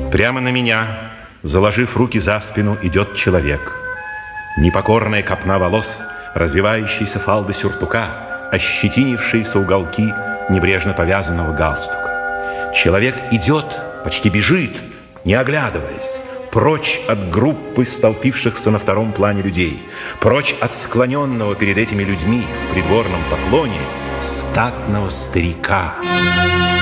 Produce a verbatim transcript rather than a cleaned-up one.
Прямо на меня, заложив руки за спину, идет человек. Непокорная копна волос, развивающиеся фалды сюртука, ощетинившиеся уголки небрежно повязанного галстука. Человек идет, почти бежит, не оглядываясь, прочь от группы столпившихся на втором плане людей, прочь от склоненного перед этими людьми в придворном поклоне статного старика.